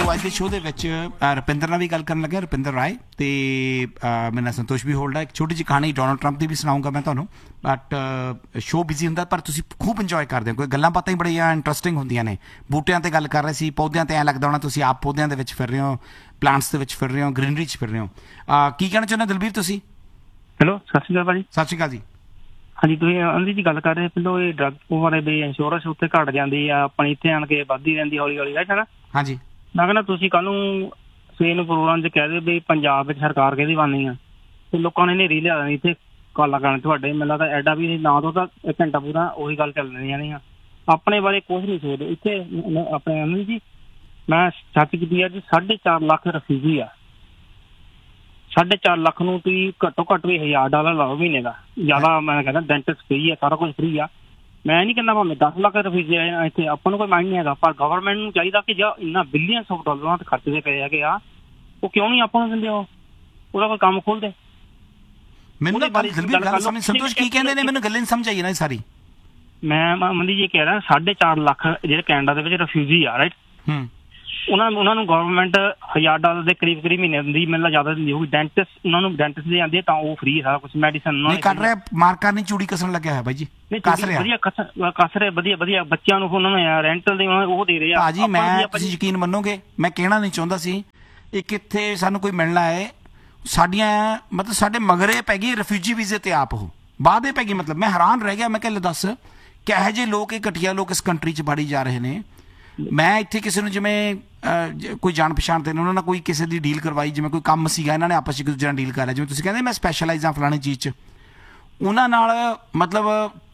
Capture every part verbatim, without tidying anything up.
ਅੱਜ ਦੇ ਸ਼ੋਅ ਦੇ ਵਿੱਚ ਰੁਪਿੰਦਰ ਨਾਲ ਵੀ ਗੱਲ ਕਰਨ ਲੱਗਿਆ, ਰੁਪਿੰਦਰ ਰਾਏ, ਤੇ ਮੇਰੇ ਨਾਲ ਸੰਤੋਸ਼ ਵੀ ਹੋਲਡ ਹੈ। ਇੱਕ ਛੋਟੀ ਜਿਹੀ ਕਹਾਣੀ ਡੋਨਲਡ ਟਰੰਪ ਦੀ ਵੀ ਸੁਣਾਊਂਗਾ ਮੈਂ ਤੁਹਾਨੂੰ, ਬਟ ਸ਼ੋਅ ਬਿਜ਼ੀ ਹੁੰਦਾ ਪਰ ਤੁਸੀਂ ਖੂਬ ਇੰਜੋਏ ਕਰਦੇ ਹੋ। ਕੋਈ ਗੱਲਾਂ ਬਾਤਾਂ ਹੀ ਬੜੀਆਂ ਇੰਟਰਸਟਿੰਗ ਹੁੰਦੀਆਂ ਨੇ। ਬੂਟਿਆਂ 'ਤੇ ਗੱਲ ਕਰ ਰਹੇ ਸੀ, ਪੌਦਿਆਂ 'ਤੇ ਐਂ ਲੱਗਦਾ ਹੋਣਾ ਤੁਸੀਂ ਆਪ ਪੌਦਿਆਂ ਦੇ ਵਿੱਚ ਫਿਰ ਰਹੇ ਹੋ, ਪਲਾਂਟਸ ਦੇ ਵਿੱਚ ਫਿਰ ਰਹੇ ਹੋ, ਗ੍ਰੀਨਰੀ 'ਚ ਫਿਰ ਰਹੇ ਹੋ। ਕੀ ਕਹਿਣਾ ਚਾਹੁੰਦੇ ਦਲਬੀਰ ਤੁਸੀਂ? ਹੈਲੋ, ਸਤਿ ਸ਼੍ਰੀ ਅਕਾਲ ਭਾਜੀ। ਸਤਿ ਸ਼੍ਰੀ ਅਕਾਲ ਜੀ। ਹਾਂਜੀ, ਤੁਸੀਂ ਅੰਦੀ ਜੀ ਗੱਲ ਕਰ ਰਹੇ ਪਹਿਲੋਂ ਇਹ ਡਰੱਗ ਬਾਰੇ ਵੀ ਇੰਸ਼ੋਰੈਂਸ ਉੱਥੇ ਘੱਟ ਜਾਂਦੀ ਆ, ਆਪਣੀ ਇੱਥੇ ਆਣ ਕੇ ਵੱਧਦੀ ਰਹਿੰਦੀ ਹੌਲੀ ਹੌਲੀ, ਹੈ ਨਾ? ਹਾਂਜੀ, ਮੈਂ ਕਹਿੰਦਾ ਤੁਸੀਂ ਕੱਲ੍ਹ ਨੂੰ ਸਵੇਰ ਨੂੰ ਪ੍ਰੋਗਰਾਮ 'ਚ ਕਹਿ ਦਿਓ ਵੀ ਪੰਜਾਬ ਵਿੱਚ ਸਰਕਾਰ ਕਿਹਦੀ ਬਣਨੀ ਆ, ਤੇ ਲੋਕਾਂ ਨੇ ਨੇਰੀ ਲਿਆ ਦੇਣੀ ਇੱਥੇ ਕਾਲਾਂ ਕਰਨ ਤੁਹਾਡੇ। ਮੈਨੂੰ ਲੱਗਦਾ ਐਡਾ ਵੀ ਨਾ ਤੋਂ ਤਾਂ ਇੱਕ ਘੰਟਾ ਪੂਰਾ ਉਹੀ ਗੱਲ ਚੱਲਣੀ ਨਹੀਂ ਆ। ਆਪਣੇ ਬਾਰੇ ਕੁਛ ਨਹੀਂ ਸੋਚਦੇ ਇੱਥੇ। ਆਪਣੇ ਅਮਨ ਜੀ, ਮੈਂ ਸੱਚ ਕੀਤੀ ਆ ਜੀ, ਸਾਢੇ ਚਾਰ ਲੱਖ ਰਫਿਊਜੀ ਆ। ਸਾਢੇ ਚਾਰ ਲੱਖ ਨੂੰ ਤੁਸੀਂ ਘੱਟੋ ਘੱਟ ਵੀ ਹਜ਼ਾਰ ਡਾਲਰ ਲਾਓ ਮਹੀਨੇ ਦਾ। ਜ਼ਿਆਦਾ ਮੈਂ ਕਹਿੰਦਾ ਡੈਂਟਿਸਟ ਫਰੀ ਆ, ਸਾਰਾ ਕੁਝ ਫਰੀ ਆ। ਮੈਂ ਨਹੀਂ ਕਹਿੰਦਾ ਭਾਵੇਂ ਦਸ ਲੱਖ ਰੁਪਏ ਆਏ ਇੱਥੇ, ਆਪਾਂ ਨੂੰ ਕੋਈ ਮਾਇੰਡ ਨਹੀਂ ਹੈਗਾ, ਪਰ ਗਵਰਨਮੈਂਟ ਨੂੰ ਚਾਹੀਦਾ ਕਿ ਜਿਹੜਾ ਇੰਨਾ ਬਿਲੀਅਨ ਆਫ ਡਾਲਰਾਂ ਤੇ ਖਰਚਦੇ ਪਏ ਹੈਗੇ ਆ, ਉਹ ਕਿਉਂ ਨਹੀਂ ਆਪਾਂ ਨੂੰ ਦਿੰਦੇ? ਉਹ ਉਹਦਾ ਕੋਈ ਕੰਮ ਖੋਲ੍ਹਦੇ। ਮੈਨੂੰ ਸੰਤੋਸ਼ ਕੀ ਕਹਿੰਦੇ ਨੇ, ਮੈਨੂੰ ਗੱਲ ਨਹੀਂ ਸਮਝ ਆਈ ਨਾ ਸਾਰੀ। ਮੈਂ ਮੰਦੀ ਜੀ ਕਹਿ ਰਿਹਾ, ਸਾਢੇ ਚਾਰ ਲੱਖ ਜਿਹੜੇ ਕੈਨੇਡਾ ਦੇ ਵਿੱਚ ਰਫਿਊਜੀ ਆ, ਰਾਈਟ, ਹੂੰ, ਉਹਨਾਂ ਉਹਨਾਂ ਨੂੰ ਗਵਰਨਮੈਂਟ ਹਜ਼ਾਰ ਡਾਲਰ ਦੇ ਕਰੀਬ ਕਰੀਬ ਮਹੀਨੇ ਦਿੰਦੀ। ਮੈਨੂੰ ਜ਼ਿਆਦਾ ਦਿੰਦੀ ਹੋਊਗੀ। ਡੈਂਟਿਸਟ ਉਹਨਾਂ ਨੂੰ ਡੈਂਟਿਸਟ ਦੇ ਜਾਂਦੇ ਤਾਂ ਉਹ ਫਰੀ ਸਾਰਾ ਕੁਛ, ਮੈਡੀਸਨ ਉਹਨਾਂ ਨੇ ਕਰ ਰਿਹਾ। ਮਾਰਕਾ ਨਹੀਂ ਚੂੜੀ ਕਸਣ ਲੱਗਿਆ ਹੈ ਬਾਈ ਜੀ, ਕੱਸ ਰਿਹਾ, ਵਧੀਆ ਕੱਸ ਰਿਹਾ, ਵਧੀਆ ਵਧੀਆ। ਬੱਚਿਆਂ ਨੂੰ ਉਹਨਾਂ ਨੂੰ ਰੈਂਟਲ ਦੇ ਉਹ ਦੇ ਰਹੇ ਆ। ਭਾਜੀ ਮੈਂ, ਤੁਸੀਂ ਯਕੀਨ ਮੰਨੋਗੇ, ਮੈਂ ਕਹਿਣਾ ਨਹੀਂ ਚਾਹੁੰਦਾ ਸੀ, ਇੱਕ ਇੱਥੇ ਸਾਨੂੰ ਕੋਈ ਮਿਲਣਾ ਹੈ, ਸਾਡੀਆਂ ਮਤਲਬ ਸਾਡੇ ਮਗਰੇ ਪੈ ਗਈ ਰਫਿਊਜੀ ਵੀਜ਼ੇ ਤੇ ਆਪ ਉਹ ਬਾਅਦੇ ਪੈ ਗਈ। ਮਤਲਬ ਮੈਂ ਹੈਰਾਨ ਰਹਿ ਗਿਆ। ਮੈਂ ਕਿਹਾ ਦੱਸ ਕਿਹੋ ਜਿਹੇ ਲੋਕ, ਇਹ ਘਟੀਆ ਲੋਕ ਇਸ ਕੰਟਰੀ 'ਚ ਵੜੀ ਜਾ ਰਹੇ ਨੇ। ਮੈਂ ਇੱਥੇ ਕਿਸੇ ਨੂੰ ਜਿਵੇਂ ਕੋਈ ਜਾਣ ਪਛਾਣ ਤੇ ਨੇ, ਉਹਨਾਂ ਨਾਲ ਕੋਈ ਕਿਸੇ ਦੀ ਡੀਲ ਕਰਵਾਈ, ਜਿਵੇਂ ਕੋਈ ਕੰਮ ਸੀਗਾ, ਇਹਨਾਂ ਨੇ ਆਪਸ 'ਚ ਇੱਕ ਦੂਜੇ ਨਾਲ ਡੀਲ ਕਰ ਲਿਆ। ਜਿਵੇਂ ਤੁਸੀਂ ਕਹਿੰਦੇ ਮੈਂ ਸਪੈਸ਼ਲਾਈਜ਼ ਹਾਂ ਫਲਾਣੀ ਚੀਜ਼ 'ਚ, ਉਹਨਾਂ ਨਾਲ ਮਤਲਬ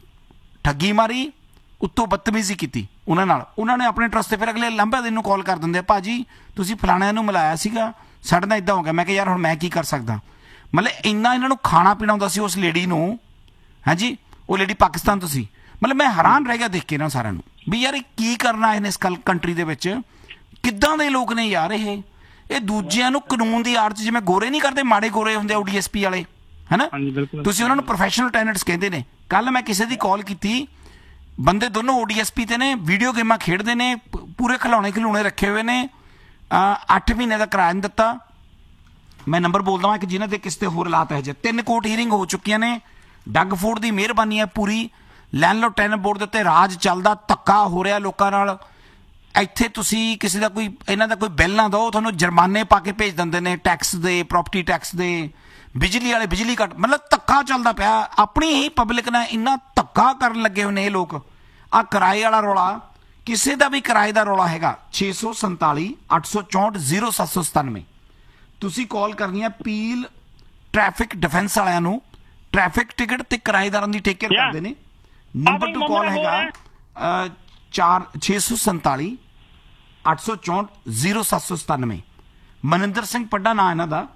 ਠੱਗੀ ਮਾਰੀ, ਉੱਤੋਂ ਬਦਤਮੀਜ਼ੀ ਕੀਤੀ ਉਹਨਾਂ ਨਾਲ। ਉਹਨਾਂ ਨੇ ਆਪਣੇ ਟਰਸਟ 'ਤੇ ਫਿਰ ਅਗਲੇ ਲੰਬੇ ਦਿਨ ਨੂੰ ਕਾਲ ਕਰ ਦਿੰਦੇ, ਭਾਜੀ ਤੁਸੀਂ ਫਲਾਣਿਆਂ ਨੂੰ ਮਿਲਾਇਆ ਸੀਗਾ, ਸਾਡੇ ਨਾਲ ਇੱਦਾਂ ਹੋ ਗਿਆ। ਮੈਂ ਕਿਹਾ ਯਾਰ ਹੁਣ ਮੈਂ ਕੀ ਕਰ ਸਕਦਾ? ਮਤਲਬ ਇੰਨਾ ਇਹਨਾਂ ਨੂੰ ਖਾਣਾ ਪੀਣਾ ਹੁੰਦਾ ਸੀ ਉਸ ਲੇਡੀ ਨੂੰ। ਹਾਂਜੀ, ਉਹ ਲੇਡੀ ਪਾਕਿਸਤਾਨ ਤੋਂ ਸੀ। ਮਤਲਬ ਮੈਂ ਹੈਰਾਨ ਰਹਿ ਗਿਆ ਦੇਖ ਕੇ ਨਾ ਸਾਰਿਆਂ ਨੂੰ ਵੀ ਯਾਰ ਇਹ ਕੀ ਕਰਨਾ ਇਹਨੇ ਇਸ ਕੰਟਰੀ ਦੇ ਵਿੱਚ। ਕਿੱਦਾਂ ਦੇ ਲੋਕ ਨੇ ਯਾਰ ਇਹ ਇਹ ਦੂਜਿਆਂ ਨੂੰ ਕਾਨੂੰਨ ਦੀ ਆੜ 'ਚ, ਜਿਵੇਂ ਗੋਰੇ ਨਹੀਂ ਕਰਦੇ, ਮਾੜੇ ਗੋਰੇ ਹੁੰਦੇ ਓ ਡੀ ਐਸ ਪੀ ਵਾਲੇ, ਹੈ ਨਾ, ਤੁਸੀਂ ਉਹਨਾਂ ਨੂੰ ਪ੍ਰੋਫੈਸ਼ਨਲ ਟੈਨੈਂਟਸ ਕਹਿੰਦੇ ਨੇ। ਕੱਲ੍ਹ ਮੈਂ ਕਿਸੇ ਦੀ ਕਾਲ ਕੀਤੀ, ਬੰਦੇ ਦੋਨੋਂ ਓ ਡੀ ਐਸ ਪੀ 'ਤੇ ਨੇ, ਵੀਡੀਓ ਗੇਮਾਂ ਖੇਡਦੇ ਨੇ, ਪੂਰੇ ਖਿਲੌਣੇ ਖਿਲੌਣੇ ਰੱਖੇ ਹੋਏ ਨੇ, ਅੱਠ ਮਹੀਨੇ ਦਾ ਕਿਰਾਇਆ ਨਹੀਂ ਦਿੱਤਾ। ਮੈਂ ਨੰਬਰ ਬੋਲਦਾ ਹਾਂ ਕਿ ਜਿਨ੍ਹਾਂ ਦੇ ਕਿਸੇ 'ਤੇ ਹੋਰ ਹਾਲਾਤ ਹੈ ਜੇ। ਤਿੰਨ ਕੋਰਟ ਹੀਅਰਿੰਗ ਹੋ ਚੁੱਕੀਆਂ ਨੇ। ਡੱਗ ਫੂਡ ਦੀ ਮਿਹਰਬਾਨੀ ਹੈ ਪੂਰੀ। ਲੈਂਡਲੋਰਡ ਟੈਨੈਂਟ ਬੋਰਡ ਦੇ ਉੱਤੇ ਰਾਜ ਚੱਲਦਾ, ਧੱਕਾ ਹੋ ਰਿਹਾ ਲੋਕਾਂ ਨਾਲ। ਇੱਥੇ ਤੁਸੀਂ ਕਿਸੇ ਦਾ ਕੋਈ ਇਹਨਾਂ ਦਾ ਕੋਈ ਬਿੱਲ ਨਾ ਦਿਓ, ਤੁਹਾਨੂੰ ਜੁਰਮਾਨੇ ਪਾ ਕੇ ਭੇਜ ਦਿੰਦੇ ਨੇ, ਟੈਕਸ ਦੇ, ਪ੍ਰੋਪਰਟੀ ਟੈਕਸ ਦੇ, ਬਿਜਲੀ ਵਾਲੇ ਬਿਜਲੀ ਕੱਟ। ਮਤਲਬ ਧੱਕਾ ਚੱਲਦਾ ਪਿਆ। ਆਪਣੀ ਹੀ ਪਬਲਿਕ ਨਾਲ ਇੰਨਾ ਧੱਕਾ ਕਰਨ ਲੱਗੇ ਹੋਏ ਨੇ ਇਹ ਲੋਕ। ਆਹ ਕਿਰਾਏ ਵਾਲਾ ਰੌਲਾ, ਕਿਸੇ ਦਾ ਵੀ ਕਿਰਾਏ ਦਾ ਰੌਲਾ ਹੈਗਾ, ਛੇ ਸੌ ਸੰਤਾਲੀ ਅੱਠ ਸੌ ਚੌਂਹਠ ਜ਼ੀਰੋ ਸੱਤ ਸੌ ਸਤਾਨਵੇਂ ਤੁਸੀਂ ਕਾਲ ਕਰਨੀ ਹੈ। ਪੀਲ ਟ੍ਰੈਫਿਕ ਡਿਫੈਂਸ ਵਾਲਿਆਂ ਨੂੰ। ਟ੍ਰੈਫਿਕ ਟਿਕਟ ਤੇ ਕਿਰਾਏਦਾਰਾਂ ਦੀ ਟੇਕ ਕੇਅਰ ਕਰਦੇ ਨੇ। ਨੰਬਰ ਟੂ ਕਾਲ ਹੈਗਾ ਚਾਰ ਛੇ ਸੌ ਸੰਤਾਲੀ ਅੱਠ ਸੌ ਚੌਂਹਠ ਜ਼ੀਰੋ ਸੱਤ ਸੌ ਸਤਾਨਵੇਂ। ਮਨਿੰਦਰ ਸਿੰਘ ਪੱਡਾ ਨਾਂ ਇਹਨਾਂ ਦਾ।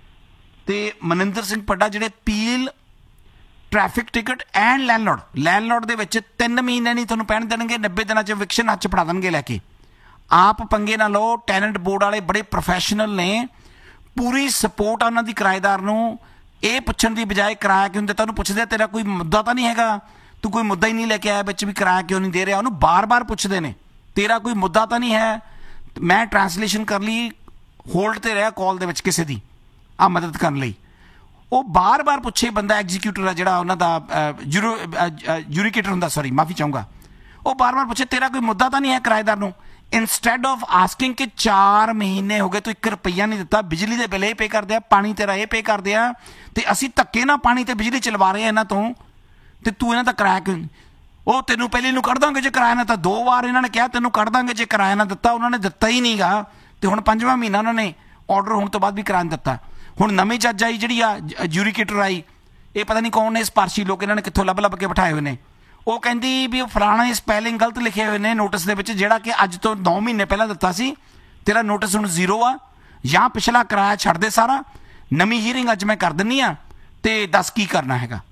ਤੇ ਮਨਿੰਦਰ ਸਿੰਘ ਪੱਡਾ ਜਿਹੜੇ peel traffic ticket and landlord landlord ਦੇ ਵਿੱਚ ਤਿੰਨ ਮਹੀਨੇ ਨਹੀਂ ਤੁਹਾਨੂੰ ਪਹਿਣ ਦੇਣਗੇ, ਨੱਬੇ ਦਿਨਾਂ 'ਚ ਵਿਕਸ਼ਨ ਹੱਥ 'ਚ ਫੜਾ ਦੇਣਗੇ ਲੈ ਕੇ। ਆਪ ਪੰਗੇ ਨਾ ਲਓ। ਟੈਨੈਂਟ ਬੋਰਡ ਵਾਲੇ ਬੜੇ ਪ੍ਰੋਫੈਸ਼ਨਲ ਨੇ, ਪੂਰੀ ਸਪੋਰਟ ਆ ਉਹਨਾਂ ਦੀ ਕਿਰਾਏਦਾਰ ਨੂੰ। ਇਹ ਪੁੱਛਣ ਦੀ ਬਜਾਏ ਕਿਰਾਇਆ ਕਿਉਂ ਦਿੰਦਾ, ਤੁਹਾਨੂੰ ਪੁੱਛਦੇ ਤੇਰਾ ਕੋਈ ਮੁੱਦਾ ਤਾਂ ਨਹੀਂ ਹੈਗਾ, ਤੂੰ ਕੋਈ ਮੁੱਦਾ ਹੀ ਨਹੀਂ ਲੈ ਕੇ ਆਇਆ ਵਿੱਚ ਵੀ ਕਿਰਾਇਆ ਕਿਉਂ ਨਹੀਂ ਦੇ ਰਿਹਾ। ਉਹਨੂੰ ਬਾਰ ਬਾਰ ਪੁੱਛਦੇ ਨੇ ਤੇਰਾ ਕੋਈ ਮੁੱਦਾ ਤਾਂ ਨਹੀਂ ਹੈ। ਮੈਂ ਟਰਾਂਸਲੇਸ਼ਨ ਕਰ ਲਈ, ਹੋਲਡ 'ਤੇ ਰਿਹਾ ਕਾਲ ਦੇ ਵਿੱਚ ਕਿਸੇ ਦੀ ਆ ਮਦਦ ਕਰਨ ਲਈ। ਉਹ ਬਾਰ ਬਾਰ ਪੁੱਛੇ, ਬੰਦਾ ਐਗਜ਼ੀਕਿਊਟਰ ਆ ਜਿਹੜਾ ਉਹਨਾਂ ਦਾ ਜੂਰੋ ਜੂਰੀਕੇਟਰ ਹੁੰਦਾ, ਸੌਰੀ ਮਾਫੀ ਚਾਹੂੰਗਾ, ਉਹ ਬਾਰ ਬਾਰ ਪੁੱਛੇ ਤੇਰਾ ਕੋਈ ਮੁੱਦਾ ਤਾਂ ਨਹੀਂ ਹੈ ਕਿਰਾਏਦਾਰ ਨੂੰ। ਇੰਸਟੈਡ ਆਫ ਆਸਕਿੰਗ ਕਿ ਚਾਰ ਮਹੀਨੇ ਹੋ ਗਏ ਤੂੰ ਇੱਕ ਰੁਪਈਆ ਨਹੀਂ ਦਿੱਤਾ, ਬਿਜਲੀ ਦੇ ਬਿੱਲ ਇਹ ਪੇ ਕਰਦੇ ਆ, ਪਾਣੀ ਤੇਰਾ ਇਹ ਪੇ ਕਰਦੇ ਆ, ਤੇ ਅਸੀਂ ਧੱਕੇ ਨਾਲ ਪਾਣੀ ਤੇ ਬਿਜਲੀ ਚਲਵਾ ਰਹੇ ਆ ਇਹਨਾਂ ਤੋਂ, ਤੇ ਤੂੰ ਇਹਨਾਂ ਦਾ ਕਿਰਾਇਆ ਕਿਉਂ? ਉਹ ਤੈਨੂੰ ਪਹਿਲੇ ਨੂੰ ਕੱਢ ਦਾਂਗੇ ਜੇ ਕਿਰਾਇਆ ਨਾ। ਤਾਂ ਦੋ ਵਾਰ ਇਹਨਾਂ ਨੇ ਕਿਹਾ ਤੈਨੂੰ ਕੱਢ ਦਾਂਗੇ ਜੇ ਕਿਰਾਇਆ ਨਾ ਦਿੱਤਾ, ਉਹਨਾਂ ਨੇ ਦਿੱਤਾ ਹੀ ਨਹੀਂ ਗਾ। ਤੇ ਹੁਣ ਪੰਜਵਾਂ ਮਹੀਨਾ ਉਹਨਾਂ ਨੇ ਆਰਡਰ ਹੋਣ ਤੋਂ ਬਾਅਦ ਵੀ ਕਿਰਾਇਆ ਨਹੀਂ ਦਿੱਤਾ। ਹੁਣ ਨਵੀਂ ਜੱਜ ਆਈ ਜਿਹੜੀ ਆ ਜੂਰੀਕੇਟਰ ਆਈ, ਇਹ ਪਤਾ ਨਹੀਂ ਕੌਣ ਨੇ, ਸਪਾਰਸ਼ੀ ਲੋਕ ਇਹਨਾਂ ਨੇ ਕਿੱਥੋਂ ਲੱਭ ਲੱਭ ਕੇ ਬਿਠਾਏ ਹੋਏ ਨੇ। ਉਹ ਕਹਿੰਦੀ ਵੀ ਉਹ ਫਲਾਣਾ ਸਪੈਲਿੰਗ ਗਲਤ ਲਿਖੇ ਹੋਏ ਨੇ ਨੋਟਿਸ ਦੇ ਵਿੱਚ, ਜਿਹੜਾ ਕਿ ਅੱਜ ਤੋਂ ਨੌ ਮਹੀਨੇ ਪਹਿਲਾਂ ਦਿੱਤਾ ਸੀ। ਤੇਰਾ ਨੋਟਿਸ ਹੁਣ ਜ਼ੀਰੋ ਆ, ਜਾਂ ਪਿਛਲਾ ਕਿਰਾਇਆ ਛੱਡ ਦੇ ਸਾਰਾ, ਨਵੀਂ ਹੀਅਰਿੰਗ ਅੱਜ ਮੈਂ ਕਰ ਦਿੰਦੀ ਆ, ਤੇ ਦੱਸ ਕੀ ਕਰਨਾ ਹੈਗਾ।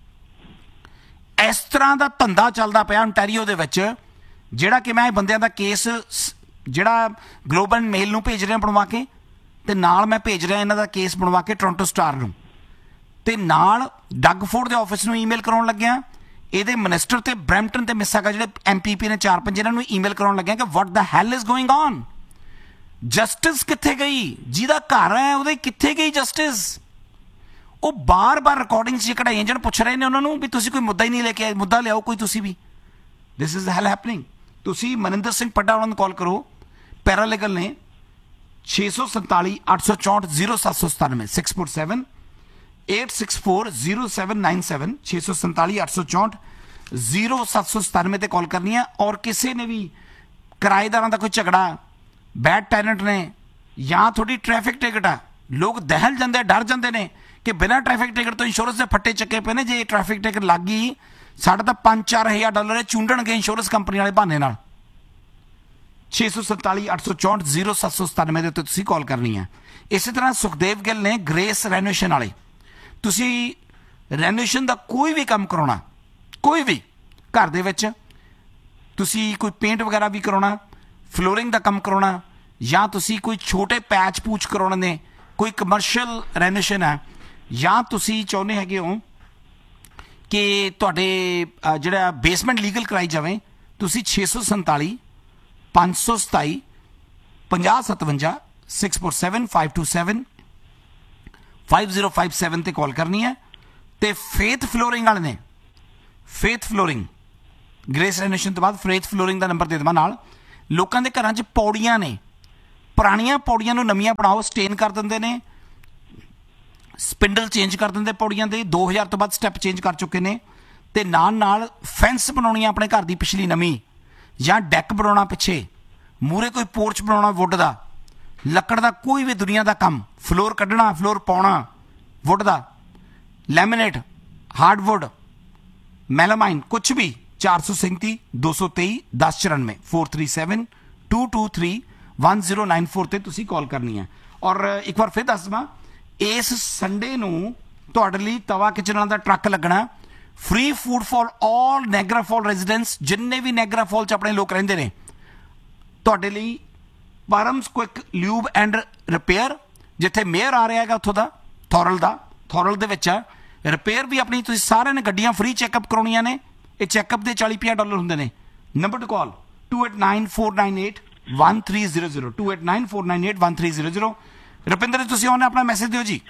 ਇਸ ਤਰ੍ਹਾਂ ਦਾ ਧੰਦਾ ਚੱਲਦਾ ਪਿਆ ontario ਦੇ ਵਿੱਚ, ਜਿਹੜਾ ਕਿ ਮੈਂ ਬੰਦਿਆਂ ਦਾ ਕੇਸ ਜਿਹੜਾ ਗਲੋਬਲ ਮੇਲ ਨੂੰ ਭੇਜ ਰਿਹਾ ਬਣਵਾ ਕੇ, ਤੇ ਨਾਲ ਮੈਂ ਭੇਜ ਰਿਹਾ ਇਹਨਾਂ ਦਾ ਕੇਸ ਬਣਵਾ ਕੇ ਟੋਰਾਂਟੋ ਸਟਾਰ ਨੂੰ, ਤੇ ਨਾਲ ਡੱਗ ਫੋਰਡ ਦੇ ਆਫਿਸ ਨੂੰ ਈਮੇਲ ਕਰਾਉਣ ਲੱਗਿਆ। ਇਹਦੇ ਮਿਨਿਸਟਰ ਤੇ ਬਰੈਂਪਟਨ ਤੇ ਮਿਸਾਗਾ ਜਿਹੜੇ ਐਮ ਪੀ ਪੀ ਨੇ ਚਾਰ ਪੰਜ, ਇਹਨਾਂ ਨੂੰ ਈਮੇਲ ਕਰਾਉਣ ਲੱਗਿਆ ਕਿ ਵਾਟ ਦਾ ਹੈਲ ਇਜ਼ ਗੋਇੰਗ ਔਨ। ਜਸਟਿਸ ਕਿੱਥੇ ਗਈ? ਜਿਹਦਾ ਘਰ ਹੈ ਉਹਦੇ ਕਿੱਥੇ ਗਈ ਜਸਟਿਸ? ਉਹ ਬਾਰ-ਬਾਰ ਰਿਕਾਰਡਿੰਗ 'ਚ ਕਢਾਈਆਂ ਜਣ ਪੁੱਛ ਰਹੇ ਨੇ ਉਹਨਾਂ ਨੂੰ ਵੀ ਤੁਸੀਂ ਕੋਈ ਮੁੱਦਾ ਹੀ ਨਹੀਂ ਲੈ ਕੇ ਆਏ, ਮੁੱਦਾ ਲਿਆਓ ਕੋਈ ਤੁਸੀਂ ਵੀ। ਦਿਸ ਇਜ਼ ਹੈਲ ਹੈਪਨਿੰਗ। ਤੁਸੀਂ ਮਨਿੰਦਰ ਸਿੰਘ ਪੱਡਾ ਉਹਨਾਂ ਨੂੰ ਕਾਲ ਕਰੋ, ਪੈਰਾਲੀਗਲ ਨੇ, ਛੇ ਸੌ ਸੰਤਾਲੀ ਅੱਠ ਸੌ ਚੌਂਹਠ ਜ਼ੀਰੋ ਸੱਤ ਸੌ ਸਤਾਨਵੇਂ six four seven eight six four zero seven nine seven ਛੇ ਸੌ ਸੰਤਾਲੀ ਅੱਠ ਸੌ ਚੌਂਹਠ ਜ਼ੀਰੋ ਸੱਤ ਸੌ ਸਤਾਨਵੇਂ ਤੇ ਕਾਲ ਕਰਨੀ ਹੈ। ਔਰ ਕਿਸੇ ਨੇ ਵੀ ਕਿਰਾਏਦਾਰਾਂ ਦਾ ਕੋਈ ਝਗੜਾ, ਬੈਡ ਟੈਨੈਂਟ ਨੇ ਜਾਂ ਤੁਹਾਡੀ ਟ੍ਰੈਫਿਕ ਟਿਕਟ ਆ, ਲੋਕ ਦਹਿਲ ਜਾਂਦੇ, ਡਰ ਜਾਂਦੇ ਨੇ ਕਿ ਬਿਨਾਂ ਟ੍ਰੈਫਿਕ ਟਿਕਟ ਤੋਂ ਇੰਸ਼ੋਰੈਂਸ ਦੇ ਫੱਟੇ ਚੱਕੇ ਪਏ ਨੇ। ਜੇ ਟ੍ਰੈਫਿਕ ਟਿਕਟ ਲੱਗ ਗਈ ਸਾਡਾ ਤਾਂ ਪੰਜ ਚਾਰ ਹਜ਼ਾਰ ਡਾਲਰ ਚੁੰਡਣਗੇ ਇੰਸ਼ੋਰੈਂਸ ਕੰਪਨੀ ਵਾਲੇ ਬਹਾਨੇ ਨਾਲ। ਛੇ ਸੌ ਸੰਤਾਲੀ ਅੱਠ ਸੌ ਚੌਂਹਠ ਜ਼ੀਰੋ ਸੱਤ ਸੌ ਸਤਾਨਵੇਂ ਦੇ ਉੱਤੇ ਤੁਸੀਂ ਕਾਲ ਕਰਨੀ ਹੈ। ਇਸੇ ਤਰ੍ਹਾਂ ਸੁਖਦੇਵ ਗਿੱਲ ਨੇ ਗ੍ਰੇਸ ਰੈਨੋਵੇਸ਼ਨ ਵਾਲੇ, ਤੁਸੀਂ ਰੈਨੋਵੇਸ਼ਨ ਦਾ ਕੋਈ ਵੀ ਕੰਮ ਕਰਾਉਣਾ, ਕੋਈ ਵੀ ਘਰ ਦੇ ਵਿੱਚ ਤੁਸੀਂ ਕੋਈ ਪੇਂਟ ਵਗੈਰਾ ਵੀ ਕਰਾਉਣਾ, ਫਲੋਰਿੰਗ ਦਾ ਕੰਮ ਕਰਾਉਣਾ, ਜਾਂ ਤੁਸੀਂ ਕੋਈ ਛੋਟੇ ਪੈਚ ਪੂਚ ਕਰਾਉਣੇ ਨੇ, ਕੋਈ ਕਮਰਸ਼ੀਅਲ ਰੈਨੋਵੇਸ਼ਨ ਹੈ, ਜਾਂ ਤੁਸੀਂ ਚਾਹੁੰਦੇ ਹੈਗੇ ਹੋ ਕਿ ਤੁਹਾਡੇ ਜਿਹੜਾ ਬੇਸਮੈਂਟ ਲੀਗਲ ਕਰਾਈ ਜਾਵੇ, ਤੁਸੀਂ ਛੇ ਸੌ ਸੰਤਾਲੀ ਪੰਜ ਸੌ ਸਤਾਈ ਪੰਜਾਹ ਸਤਵੰਜਾ six four seven five to seven five zero five seven ਤੇ ਕਾਲ ਕਰਨੀ ਹੈ। ਤੇ ਫੇਥ ਫਲੋਰਿੰਗ ਵਾਲੇ ਨੇ, ਫੇਥ ਫਲੋਰਿੰਗ ਗ੍ਰੇਸ ਰੈਨੋਵੇਸ਼ਨ ਤੋਂ ਬਾਅਦ ਫੇਥ ਫਲੋਰਿੰਗ ਦਾ ਨੰਬਰ ਦੇ ਦੇਵਾਂ ਨਾਲ। ਲੋਕਾਂ ਦੇ ਘਰਾਂ 'ਚ ਪੌੜੀਆਂ ਨੇ, ਪੁਰਾਣੀਆਂ ਪੌੜੀਆਂ ਨੂੰ ਨਵੀਆਂ ਬਣਾਓ, ਸਟੇਨ ਕਰ ਦਿੰਦੇ ਨੇ, ਸਪਿੰਡਲ ਚੇਂਜ ਕਰ ਦਿੰਦੇ ਪੌੜੀਆਂ ਦੇ, ਦੋ ਹਜ਼ਾਰ ਤੋਂ ਬਾਅਦ ਸਟੈਪ ਚੇਂਜ ਕਰ ਚੁੱਕੇ ਨੇ। ਤੇ ਨਾਲ ਨਾਲ ਫੈਂਸ ਬਣਾਉਣੀ ਆ ਆਪਣੇ ਘਰ ਦੀ ਪਿਛਲੀ ਨਵੀਂ, ਜਾਂ ਡੈਕ ਬਣਾਉਣਾ ਪਿੱਛੇ, ਮੂਹਰੇ ਕੋਈ ਪੋਰਚ ਬਣਾਉਣਾ ਵੁੱਡ ਦਾ, ਲੱਕੜ ਦਾ ਕੋਈ ਵੀ ਦੁਨੀਆ ਦਾ ਕੰਮ, ਫਲੋਰ ਕੱਢਣਾ, ਫਲੋਰ ਪਾਉਣਾ ਵੁੱਡ ਦਾ, ਲੈਮੀਨੇਟ, ਹਾਰਡਵੁੱਡ, ਮੈਲਾਮਾਈਨ, ਕੁਛ ਵੀ, ਚਾਰ ਸੌ ਸੈਂਤੀ ਦੋ ਸੌ ਤੇਈ ਦਸ ਚੁਰਾਨਵੇਂ four three seven to two three one zero nine four ਤੇ ਤੁਸੀਂ ਕਾਲ ਕਰਨੀ ਹੈ। ਔਰ ਇੱਕ ਵਾਰ ਫਿਰ ਦੱਸ ਦੇਵਾਂ, ਇਸ ਸੰਡੇ ਨੂੰ ਤੁਹਾਡੇ ਲਈ ਤਵਾ ਕਿਚਨਾਂ ਦਾ ਟਰੱਕ ਲੱਗਣਾ, free food for all ਨੈਗਰਾ fall residents, ਜਿੰਨੇ ਵੀ ਨੈਗਰਾ ਫਾਲ 'ਚ ਆਪਣੇ ਲੋਕ ਰਹਿੰਦੇ ਨੇ, ਤੁਹਾਡੇ ਲਈ ਪਰਮਸ ਕੁਇਕ ਲਿਊਬ ਐਂਡ ਰਿਪੇਅਰ, ਜਿੱਥੇ ਮੇਅਰ ਆ ਰਿਹਾ ਹੈਗਾ ਉੱਥੋਂ ਦਾ, ਥੋਰਲ ਦਾ, ਥੋਰਲ ਦੇ ਵਿੱਚ ਰਿਪੇਅਰ ਵੀ ਆਪਣੀ, ਤੁਸੀਂ ਸਾਰਿਆਂ ਨੇ ਗੱਡੀਆਂ ਫ੍ਰੀ ਚੈੱਕਅਪ ਕਰਾਉਣੀਆਂ ਨੇ। ਇਹ ਚੈੱਕਅਪ ਦੇ ਚਾਲੀ ਪੰਜਾਹ ਡਾਲਰ ਹੁੰਦੇ ਨੇ। Number two call to eight nine four nine eight one three zero zero two eight nine four nine eight one three zero zero. Rupinder ਜੀ ਤੁਸੀਂ ਉਹਨੇ ਆਪਣਾ ਮੈਸੇਜ ਦਿਓ ਜੀ।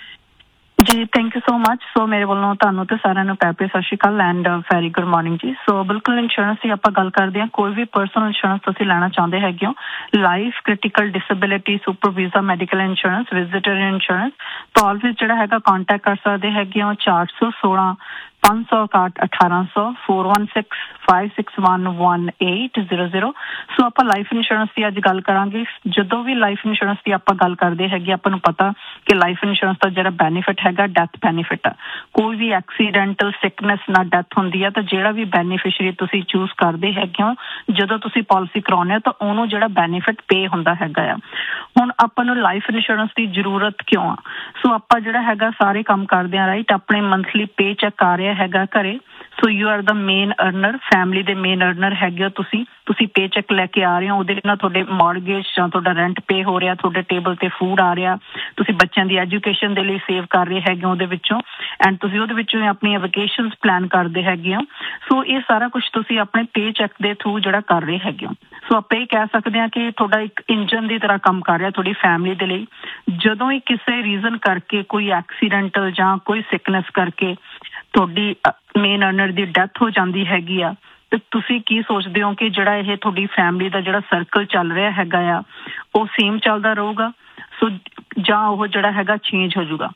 ਜੀ ਥੈਂਕ ਯੂ ਸੋ ਮਚ। ਸੋ ਮੇਰੇ ਵੱਲੋਂ ਤੁਹਾਨੂੰ ਤੇ ਸਾਰਿਆਂ ਨੂੰ ਪਿਆਰ ਭਰੀ ਸਤਿ ਸ਼੍ਰੀ ਅਕਾਲ ਐਂਡ ਵੈਰੀ ਗੁੱਡ ਮਾਰਨਿੰਗ ਜੀ। ਸੋ ਬਿਲਕੁਲ ਇੰਸ਼ੋਰੈਂਸ ਦੀ ਆਪਾਂ ਗੱਲ ਕਰਦੇ ਹਾਂ। ਕੋਈ ਵੀ ਪਰਸਨਲ ਇੰਸ਼ੋਰੈਂਸ ਤੁਸੀਂ ਲੈਣਾ ਚਾਹੁੰਦੇ ਹੈਗੇ ਹੋ, life, critical, disability, super visa, medical insurance, visitor insurance, ਤਾਂ ਆਲਵੇਜ਼ ਜਿਹੜਾ ਹੈਗਾ ਕੰਟੈਕਟ ਕਰ ਸਕਦੇ ਹੈਗੇ ਹੋ ਚਾਰ ਸੌ ਸੋਲਾਂ ਪੰਜ ਸੌ ਇਕਾਹਠ ਅਠਾਰਾਂ ਸੌ four one six five six one one eight zero zero. ਸੋ ਆਪਾਂ ਲਾਈਫ ਇੰਸ਼ੋਰੈਂਸ ਦੀ ਅੱਜ ਗੱਲ ਕਰਾਂਗੇ। ਜਦੋਂ ਵੀ ਲਾਈਫ ਇੰਸ਼ੋਰੈਂਸ ਦੀ ਆਪਾਂ ਗੱਲ ਕਰਦੇ ਹੈਗੇ, ਆਪਾਂ ਨੂੰ ਪਤਾ ਕਿ ਲਾਈਫ ਇੰਸ਼ੋਰੈਂਸ ਦਾ ਜਿਹੜਾ ਬੈਨੀਫਿਟ ਹੈਗਾ ਡੈਥ ਬੈਨੀਫਿਟ ਆ। ਕੋਈ ਵੀ ਐਕਸੀਡੈਂਟਲ ਸਿਕਨੈਸ ਨਾਲ ਡੈਥ ਹੁੰਦੀ ਆ ਤਾਂ ਜਿਹੜਾ ਵੀ ਬੈਨੀਫਿਸ਼ਰੀ ਤੁਸੀਂ ਚੂਜ਼ ਕਰਦੇ ਹੈਗੇ ਹੋ, ਜਦੋਂ ਤੁਸੀਂ ਪਾਲਿਸੀ ਕਰਾਉਂਦੇ ਹੋ ਤਾਂ ਉਹਨੂੰ ਜਿਹੜਾ ਬੈਨੀਫਿਟ ਪੇ ਹੁੰਦਾ ਹੈਗਾ ਆ। ਹੁਣ ਆਪਾਂ ਨੂੰ ਲਾਈਫ ਇੰਸ਼ੋਰੈਂਸ ਦੀ ਜ਼ਰੂਰਤ ਕਿਉਂ ਆ? ਸੋ ਆਪਾਂ ਜਿਹੜਾ ਹੈਗਾ ਸਾਰੇ ਕੰਮ ਕਰਦੇ ਆ, ਰਾਈਟ, ਆਪਣੇ ਮੰਥਲੀ ਪੇ ਚੈੱਕ ਆ ਰਿਹਾ ਹੈਗਾ ਘਰੇ। So you are the main ਅਰਨਰ, family ਦੇ ਮੇਨ ਅਰਨਰ ਹੈਗੇ ਹੋ ਤੁਸੀਂ। ਤੁਸੀਂ ਪੇ ਚੈੱਕ ਲੈ ਕੇ ਆ ਰਹੇ ਹੋ, ਉਹਦੇ ਨਾਲ ਤੁਹਾਡੇ ਮਾਰਗੇਜ ਜਾਂ ਤੁਹਾਡਾ ਰੈਂਟ ਪੇ ਹੋ ਰਿਹਾ, ਤੁਹਾਡੇ ਟੇਬਲ ਤੇ ਫੂਡ ਆ ਰਿਹਾ, ਤੁਸੀਂ ਬੱਚਿਆਂ ਦੀ ਐਜੂਕੇਸ਼ਨ ਦੇ ਲਈ ਸੇਵ ਕਰ ਰਹੇ ਹੈਗੇ ਹੋ ਉਹਦੇ ਵਿੱਚੋਂ, ਐਂਡ ਤੁਸੀਂ ਉਹਦੇ ਵਿੱਚੋਂ ਆਪਣੀਆਂ ਵੈਕੇਸ਼ਨਸ ਪਲਾਨ ਕਰਦੇ ਹੈਗੇ ਹੋ। ਸੋ ਇਹ ਸਾਰਾ ਕੁਝ ਤੁਸੀਂ ਆਪਣੇ ਪੇ ਚੈੱਕ ਦੇ ਥਰੂ ਜਿਹੜਾ ਕਰ ਰਹੇ ਹੈਗੇ ਹੋ। ਸੋ ਆਪਾਂ ਇਹ ਕਹਿ ਸਕਦੇ ਹਾਂ ਕਿ ਤੁਹਾਡਾ ਇੱਕ ਇੰਜਨ ਦੀ ਤਰ੍ਹਾਂ ਕੰਮ ਕਰ ਰਿਹਾ ਤੁਹਾਡੀ ਫੈਮਿਲੀ ਦੇ ਲਈ। ਜਦੋਂ ਹੀ ਕਿਸੇ ਰੀਜ਼ਨ ਕਰਕੇ ਕੋਈ ਐਕਸੀਡੈਂਟਲ ਜਾਂ ਕੋਈ ਸਿਕਨੈਸ ਕਰਕੇ ਤੁਹਾਡੀ ਮੇਨ ਅਰਨਰ ਦੀ ਡੈਥ ਹੋ ਜਾਂਦੀ ਹੈਗੀ ਆ, ਤੇ ਤੁਸੀਂ ਕੀ ਸੋਚਦੇ ਹੋ ਕਿ ਜਿਹੜਾ ਇਹ ਤੁਹਾਡੀ ਫੈਮਿਲੀ ਦਾ ਜਿਹੜਾ ਸਰਕਲ ਚੱਲ ਰਿਹਾ ਹੈਗਾ ਆ ਉਹ ਸੇਮ ਚੱਲਦਾ ਰਹੂਗਾ, ਸੋ ਜਾਂ ਉਹ ਜਿਹੜਾ ਹੈਗਾ ਚੇਂਜ ਹੋ ਜਾਊਗਾ?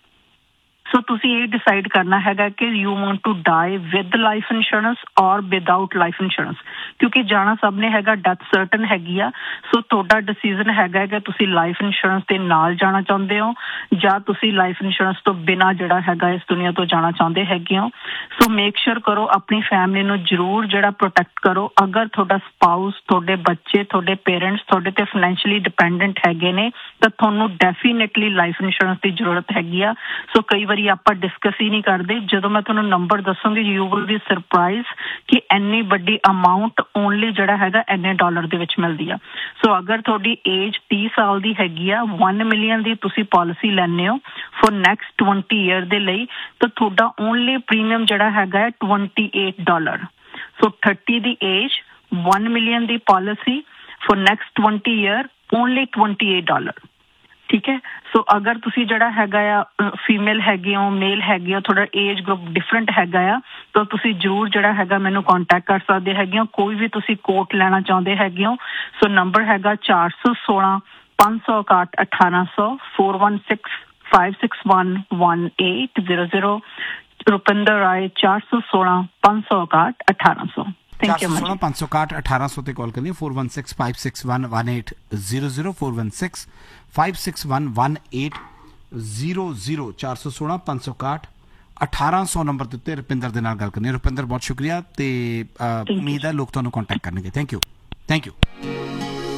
ਸੋ ਤੁਸੀਂ ਇਹ ਡਿਸਾਈਡ ਕਰਨਾ ਹੈਗਾ ਕਿ you want to dye with life insurance ਔਰ ਵਿਦਆਊਟ ਲਾਈਫ ਇੰਸ਼ੋਰੈਂਸ, ਕਿਉਂਕਿ ਜਾਣਾ ਸਭ ਨੇ ਹੈਗਾ, ਡੈਥ ਸਰਟਨ ਹੈਗੀ ਆ। ਸੋ ਤੁਹਾਡਾ ਡਿਸੀਜ਼ਨ ਹੈਗਾ ਕਿ ਤੁਸੀਂ ਲਾਈਫ ਇੰਸ਼ੋਰੈਂਸ ਦੇ ਨਾਲ ਜਾਣਾ ਚਾਹੁੰਦੇ ਹੋ ਜਾਂ ਤੁਸੀਂ ਲਾਈਫ ਇੰਸ਼ੋਰੈਂਸ ਤੋਂ ਬਿਨਾਂ ਜਿਹੜਾ ਹੈਗਾ ਇਸ ਦੁਨੀਆ ਤੋਂ ਜਾਣਾ ਚਾਹੁੰਦੇ ਹੈਗੇ ਹੋ। ਸੋ ਮੇਕ ਸ਼ੋਰ ਕਰੋ ਆਪਣੀ ਫੈਮਿਲੀ ਨੂੰ ਜ਼ਰੂਰ ਜਿਹੜਾ ਪ੍ਰੋਟੈਕਟ ਕਰੋ। ਅਗਰ ਤੁਹਾਡਾ ਸਪਾਊਸ, ਤੁਹਾਡੇ ਬੱਚੇ, ਤੁਹਾਡੇ ਪੇਰੈਂਟਸ ਤੁਹਾਡੇ ਤੇ ਫਾਈਨੈਂਸ਼ੀਅਲੀ ਡਿਪੈਂਡੈਂਟ ਹੈਗੇ ਨੇ ਤਾਂ ਤੁਹਾਨੂੰ ਡੈਫੀਨੇਟਲੀ ਲਾਈਫ ਇੰਸ਼ੋਰੈਂਸ ਦੀ ਜ਼ਰੂਰਤ ਹੈਗੀ ਆ। ਸੋ ਕਈ ਵਾਰੀ ਆਪਾਂ ਡਿਸਕਸ ਹੀ ਨਹੀਂ ਕਰਦੇ, ਜਦੋਂ ਮੈਂ ਤੁਹਾਨੂੰ number ਦੱਸੂਗੀ you will be surprise ਕਿ ਇੰਨੀ ਵੱਡੀ ਅਮਾਊਂਟ ਓਨਲੀ ਜਿਹੜਾ ਹੈਗਾ ਇੰਨੇ ਡਾਲਰ ਦੇ ਵਿੱਚ ਮਿਲਦੀ ਆ। ਸੋ ਅਗਰ ਤੁਹਾਡੀ ਏਜ ਤੀਹ ਸਾਲ ਦੀ ਹੈਗੀ ਆ, ਇੱਕ ਮਿਲੀਅਨ ਦੀ ਤੁਸੀਂ ਪਾਲਿਸੀ ਲੈਂਦੇ ਹੋ ਫॉर ਨੈਕਸਟ ਟਵੰਟੀ ਈਅਰ ਦੇ ਲਈ, ਤਾਂ ਤੁਹਾਡਾ ਓਨਲੀ ਪ੍ਰੀਮੀਅਮ ਜਿਹੜਾ ਹੈਗਾ ਹੈ ਟਵੰਟੀ ਏਟ ਡਾਲਰ। ਸੋ ਥਰਟੀ ਦੀ ਏਜ, ਇੱਕ million the policy for next twenty year, only twenty eight dollar. ਠੀਕ ਹੈ, ਸੋ ਅਗਰ ਤੁਸੀਂ ਜਿਹੜਾ ਹੈਗਾ ਆ ਫੀਮੇਲ ਹੈਗੇ ਹੋ, ਮੇਲ ਹੈਗੇ ਹੋ, ਤੁਹਾਡਾ ਏਜ ਗਰੁੱਪ ਡਿਫਰੈਂਟ ਹੈਗਾ ਆ, ਤਾਂ ਤੁਸੀਂ ਜ਼ਰੂਰ ਜਿਹੜਾ ਹੈਗਾ ਮੈਨੂੰ ਕੰਟੈਕਟ ਕਰ ਸਕਦੇ ਹੈਗੇ ਹੋ। ਕੋਈ ਵੀ ਤੁਸੀਂ ਕੋਟ ਲੈਣਾ ਚਾਹੁੰਦੇ ਹੈਗੇ ਹੋ, ਸੋ ਨੰਬਰ ਹੈਗਾ ਚਾਰ ਸੌ ਸੋਲਾਂ ਪੰਜ ਸੌ ਇਕਾਹਠ ਅਠਾਰਾਂ ਸੌ four one six five six one one eight zero zero. Rupinder राय चार सौ सोलह पाँच सौ इकाहठ अठारह सौ। चार सौ सोलह पाँच सौ इकाहठ अठारह सौ ते कॉल करनी four one six five six one one eight zero zero four one six five six one one eight zero zero चार सौ सोलह पाँच सौ इकाहठ अठारह सौ नंबर ਦਿੱਤੇ ਰੁਪਿੰਦਰ ਦੇ ਨਾਲ ਗੱਲ ਕਰਨੀ। ਰੁਪਿੰਦਰ ਬਹੁਤ ਸ਼ੁਕਰੀਆ ਤੇ ਉਮੀਦ ਹੈ ਲੋਕ ਤੁਹਾਨੂੰ ਕੰਟੈਕਟ ਕਰਨਗੇ। Thank you thank you.